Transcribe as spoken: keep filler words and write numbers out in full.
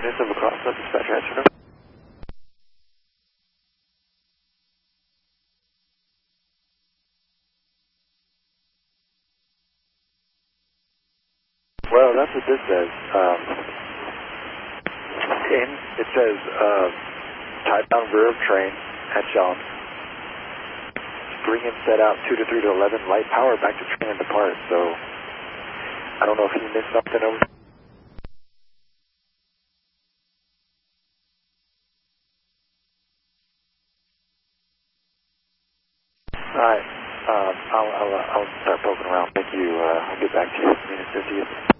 News of across the dispatcher answer. Well, that's what this says. Um, in, it says, uh, tied down rear of train at John. Bring and set out two to three to eleven, light power back to train and depart. So, I don't know if you missed something over. Alright, um, I'll, I'll, uh, I'll start poking around. Thank you, uh, I'll get back to you in a minute, fifty.